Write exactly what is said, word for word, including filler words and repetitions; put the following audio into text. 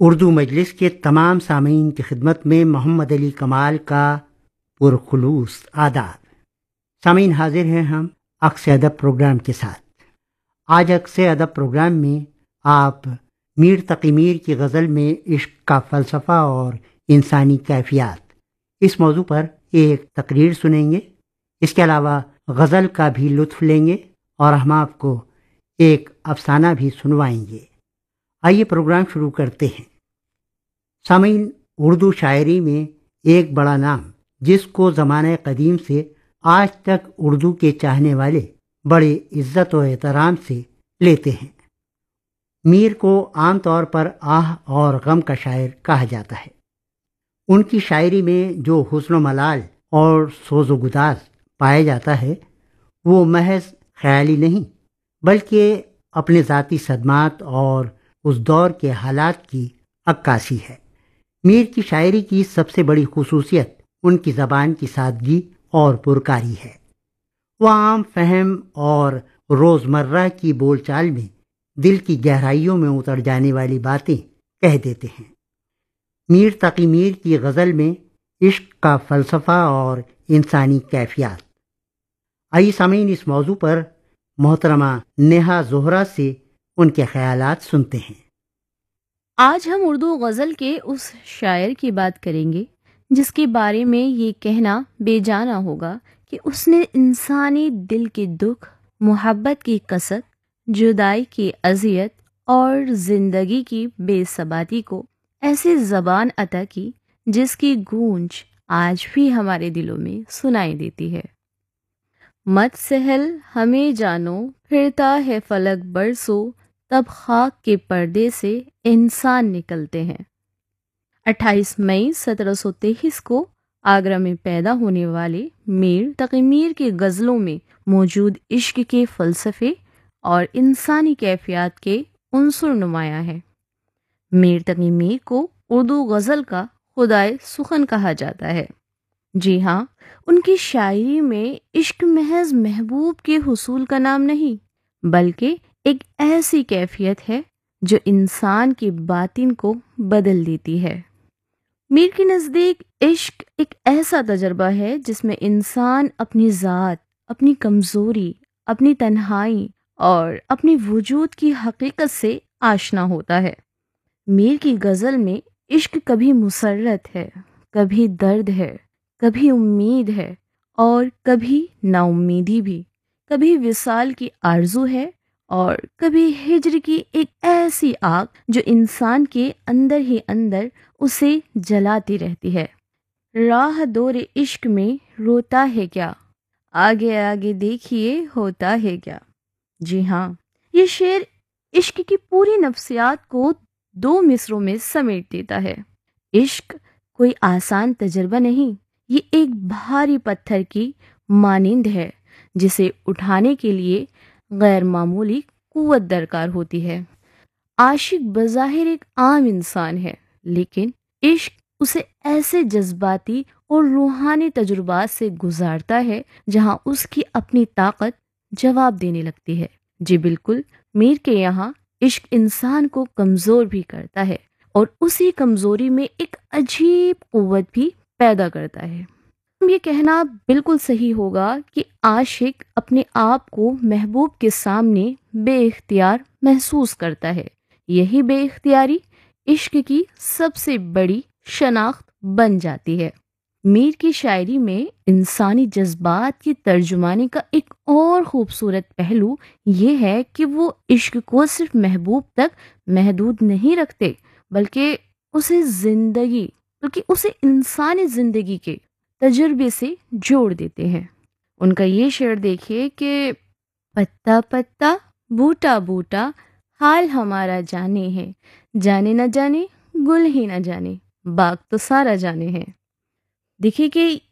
اردو مجلس کے تمام سامعین کی خدمت میں محمد علی کمال کا پرخلوص آداب۔ سامعین، حاضر ہیں ہم عکس ادب پروگرام کے ساتھ۔ آج عکس ادب پروگرام میں آپ میر تقی میر کی غزل میں عشق کا فلسفہ اور انسانی کیفیات، اس موضوع پر ایک تقریر سنیں گے۔ اس کے علاوہ غزل کا بھی لطف لیں گے اور ہم آپ کو ایک افسانہ بھی سنوائیں گے۔ آئیے پروگرام شروع کرتے ہیں۔ سامعین، اردو شاعری میں ایک بڑا نام جس کو زمانہ قدیم سے آج تک اردو کے چاہنے والے بڑے عزت و احترام سے لیتے ہیں۔ میر کو عام طور پر آہ اور غم کا شاعر کہا جاتا ہے۔ ان کی شاعری میں جو حسن و ملال اور سوز و گداز پایا جاتا ہے وہ محض خیالی نہیں بلکہ اپنے ذاتی صدمات اور اس دور کے حالات کی عکاسی ہے۔ میر کی شاعری کی سب سے بڑی خصوصیت ان کی زبان کی سادگی اور پرکاری ہے۔ وہ عام فہم اور روزمرہ کی بول چال میں دل کی گہرائیوں میں اتر جانے والی باتیں کہہ دیتے ہیں۔ میر تقی میر کی غزل میں عشق کا فلسفہ اور انسانی کیفیات۔ آئیے سامعین، اس موضوع پر محترمہ نیہا زہرہ سے ان کے خیالات سنتے ہیں۔ آج ہم اردو غزل کے اس شاعر کی بات کریں گے جس کے بارے میں یہ کہنا بے جانا ہوگا کہ اس نے انسانی دل کے دکھ، محبت کی کثرت، جدائی کی اذیت اور زندگی کی بے ثباتی کو ایسی زبان عطا کی جس کی گونج آج بھی ہمارے دلوں میں سنائی دیتی ہے۔ مت سہل ہمیں جانو، پھرتا ہے فلک برسوں، تب خاک کے پردے سے انسان نکلتے ہیں۔ اٹھائیس مئی سترہ سو تیئیس کو آگرہ میں پیدا ہونے والے میر تقی میر کی غزلوں میں موجود عشق کے فلسفے اور انسانی کیفیات کے عنصر نمایاں ہیں۔ میر تقی میر کو اردو غزل کا خدائے سخن کہا جاتا ہے۔ جی ہاں، ان کی شاعری میں عشق محض محبوب کے حصول کا نام نہیں بلکہ ایک ایسی کیفیت ہے جو انسان کی باطن کو بدل دیتی ہے۔ میر کے نزدیک عشق ایک ایسا تجربہ ہے جس میں انسان اپنی ذات، اپنی کمزوری، اپنی تنہائی اور اپنی وجود کی حقیقت سے آشنا ہوتا ہے۔ میر کی غزل میں عشق کبھی مسرت ہے، کبھی درد ہے، کبھی امید ہے اور کبھی نا امیدی بھی، کبھی وصال کی آرزو ہے اور کبھی ہجر کی ایک ایسی آگ جو انسان کے اندر ہی اندر اسے جلاتی رہتی ہے۔ راہ دور عشق میں روتا ہے کیا، آگے آگے دیکھیے ہوتا ہے کیا۔ جی ہاں، یہ شعر عشق کی پوری نفسیات کو دو مصروں میں سمیٹ دیتا ہے۔ عشق کوئی آسان تجربہ نہیں، یہ ایک بھاری پتھر کی مانند ہے جسے اٹھانے کے لیے غیر معمولی قوت درکار ہوتی ہے۔ عاشق بظاہر ایک عام انسان ہے لیکن عشق اسے ایسے جذباتی اور روحانی تجربات سے گزارتا ہے جہاں اس کی اپنی طاقت جواب دینے لگتی ہے۔ جی بالکل، میر کے یہاں عشق انسان کو کمزور بھی کرتا ہے اور اسی کمزوری میں ایک عجیب قوت بھی پیدا کرتا ہے۔ یہ کہنا بالکل صحیح ہوگا کہ عاشق اپنے آپ کو محبوب کے سامنے بے اختیار محسوس کرتا ہے۔ یہی بے اختیاری عشق کی سب سے بڑی شناخت بن جاتی ہے۔ میر کی شاعری میں انسانی جذبات کی ترجمانی کا ایک اور خوبصورت پہلو یہ ہے کہ وہ عشق کو صرف محبوب تک محدود نہیں رکھتے بلکہ اسے زندگی بلکہ اسے انسانی زندگی کے تجربے سے جوڑ دیتے ہیں۔ ان کا یہ شعر دیکھیے کہ پتا پتا بوٹا بوٹا حال ہمارا جانے ہے، جانے نہ جانے گل ہی نہ جانے باغ تو سارا جانے ہے۔ دیکھیے کہ